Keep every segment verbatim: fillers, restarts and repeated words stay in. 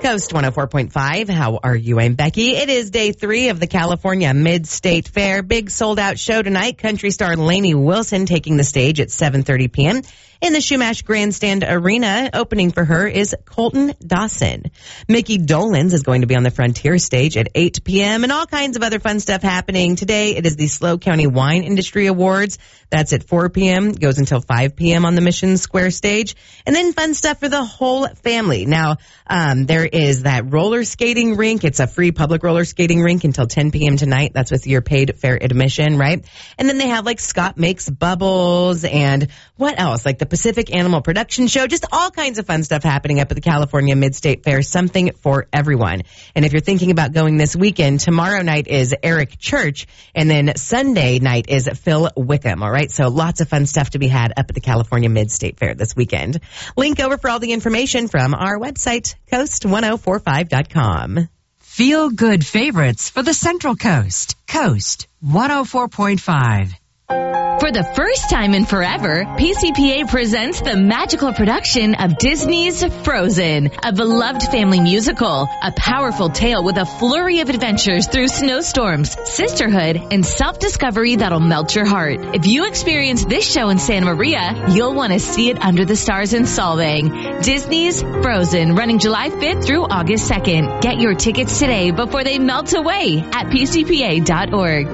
Coast one oh four point five. How are you? I'm Becky. It is day three of the California Mid-State Fair. Big sold-out show tonight. Country star Lainey Wilson taking the stage at seven thirty p.m. In the Shumash Grandstand Arena, opening for her is Colton Dawson. Mickey Dolenz is going to be on the Frontier stage at eight p.m. and all kinds of other fun stuff happening. Today, it is the SLO County Wine Industry Awards. That's at four p.m. Goes until five p.m. on the Mission Square stage. And then fun stuff for the whole family. Now, um, there is that roller skating rink. It's a free public roller skating rink until ten p.m. tonight. That's with your paid fair admission, right? And then they have like Scott Makes Bubbles and what else? Like the Pacific Animal Production Show. Just all kinds of fun stuff happening up at the California Mid-State Fair. Something for everyone. And if you're thinking about going this weekend, tomorrow night is Eric Church. And then Sunday night is Phil Wickham. All right. So lots of fun stuff to be had up at the California Mid-State Fair this weekend. Link over for all the information from our website, coast ten forty-five dot com. Feel good favorites for the Central Coast. Coast one oh four point five. For the first time in forever, P C P A presents the magical production of Disney's Frozen, a beloved family musical, a powerful tale with a flurry of adventures through snowstorms, sisterhood, and self-discovery that'll melt your heart. If you experience this show in Santa Maria, you'll want to see it under the stars in Solvang. Disney's Frozen, running July fifth through August second. Get your tickets today before they melt away at p c p a dot org.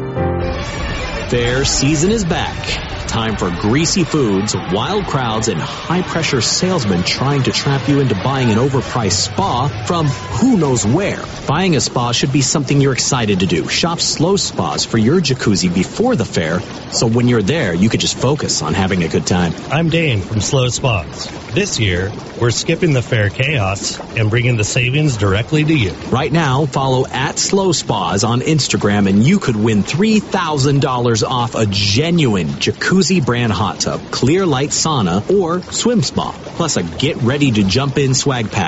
Fair season is back. Time for greasy foods, wild crowds, and high-pressure salesmen trying to trap you into buying an overpriced spa from who knows where. Buying a spa should be something you're excited to do. Shop SLO Spas for your jacuzzi before the fair, so when you're there, you could just focus on having a good time. I'm Dane from SLO Spas. This year, we're skipping the fair chaos and bringing the savings directly to you. Right now, follow at SLO Spas on Instagram, and you could win three thousand dollars off a genuine jacuzzi brand hot tub, clear light sauna, or swim spa, plus a get ready to jump in swag pack